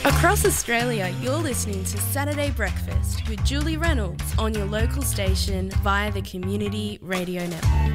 Across Australia, you're listening to Saturday Breakfast with Julie Reynolds on your local station via the Community Radio Network.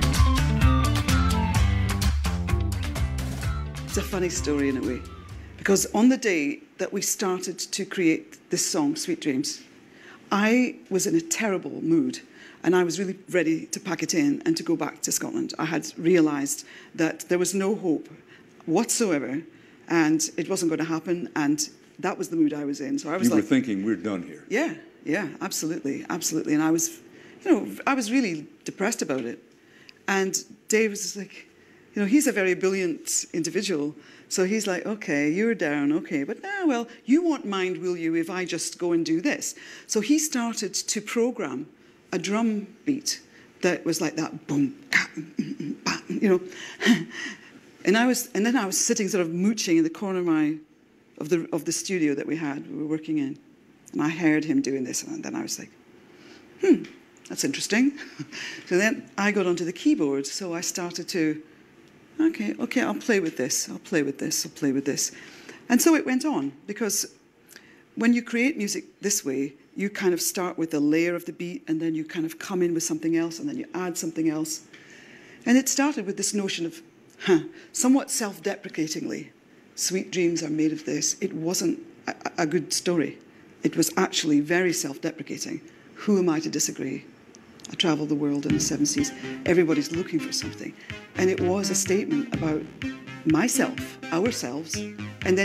It's a funny story in a way, because on the day that we started to create this song, Sweet Dreams, I was in a terrible mood and I was really ready to pack it in and to go back to Scotland. I had realised that there was no hope whatsoever and it wasn't going to happen, and that was the mood I was in. So I was You were thinking, we're done here. Yeah, absolutely. And I was, I was really depressed about it. And Dave was like, he's a very brilliant individual. So he's like, okay, you're down, okay. But now, well, you won't mind, will you, if I just go and do this? So he started to program a drum beat that was like that, boom, bam, And then I was sitting sort of mooching in the corner of the studio that we were working in. And I heard him doing this, and then I was like, that's interesting. So then I got onto the keyboard, so I started to, okay, I'll play with this. And so it went on, because when you create music this way, you kind of start with a layer of the beat, and then you kind of come in with something else, and then you add something else. And it started with this notion of, somewhat self-deprecatingly, Sweet Dreams are made of this. It wasn't a good story. It was actually very self-deprecating. Who am I to disagree? I travelled the world in the 7 seas. Everybody's looking for something. And it was a statement about myself, ourselves, and then